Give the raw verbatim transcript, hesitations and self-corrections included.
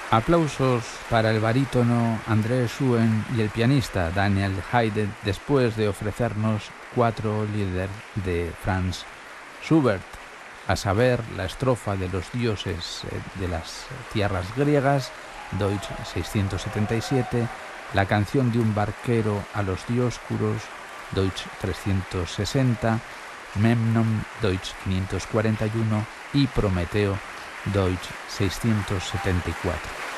Aplausos para el barítono André Schuen y el pianista Daniel Haydn después de ofrecernos cuatro Lieder de Franz Schubert, a saber, la estrofa de los dioses de las tierras griegas, Deutsch seiscientos setenta y siete, la canción de un barquero a los dioscuros, Deutsch trescientos sesenta, Memnon, Deutsch quinientos cuarenta y uno y Prometeo, Deutsch seiscientos setenta y cuatro.